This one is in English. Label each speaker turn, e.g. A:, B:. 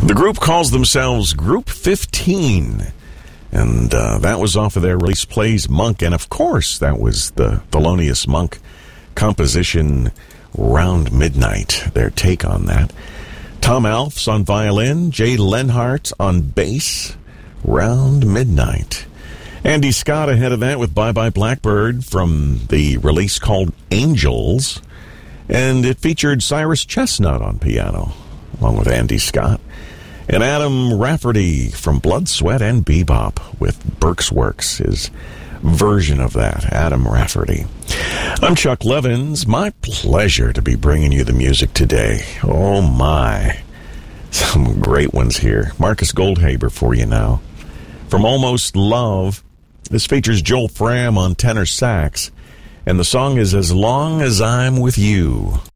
A: The group calls themselves Group 15. And that was off of their release Plays Monk. And, of course, that was the Thelonious Monk composition Round Midnight, their take on that. Tom Alves on violin, Jay Lenhart on bass, Round Midnight. Andy Scott ahead of that with Bye Bye Blackbird from the release called Angels. And it featured Cyrus Chestnut on piano, along with Andy Scott. And Adam Rafferty from Blood, Sweat, and Bebop with Burke's Works, his version of that, Adam Rafferty. I'm Chuck Levins. My pleasure to be bringing you the music today. Oh, my. Some great ones here. Marcus Goldhaber for you now. From Almost Love, this features Joel Fram on tenor sax, and the song is As Long as I'm With You.